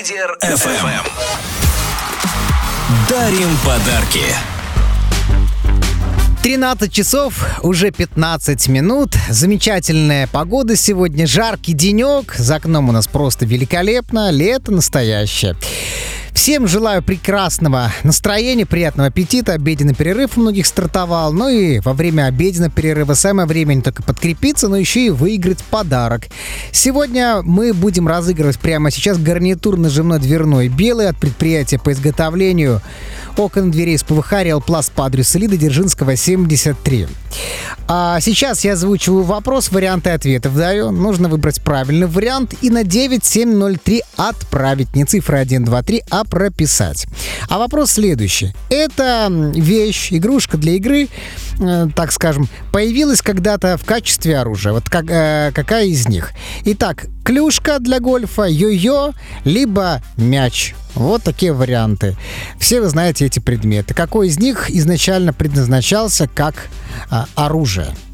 Лидер FM. Дарим подарки. 13 часов, уже 15 минут. Замечательная погода сегодня, жаркий денек. За окном у нас просто великолепно, лето настоящее. Всем желаю прекрасного настроения, приятного аппетита. Обеденный перерыв у многих стартовал. Ну и во время обеденного перерыва самое время не только подкрепиться, но еще и выиграть подарок. Сегодня мы будем разыгрывать прямо сейчас гарнитур нажимной дверной белый от предприятия по изготовлению окон дверей из ПВХ «Реалпласт» по адресу Лида Дзержинского, 73. А сейчас я озвучиваю вопрос, варианты ответов даю. Нужно выбрать правильный вариант и на 9703 отправить. Не цифры 1, 2, 3, а прописать. А вопрос следующий. Эта вещь, игрушка для игры, так скажем, появилась когда-то в качестве оружия. Вот какая из них? Итак, клюшка для гольфа, йо-йо, либо мяч. Вот такие варианты. Все вы знаете эти предметы. Какой из них изначально предназначался как оружие?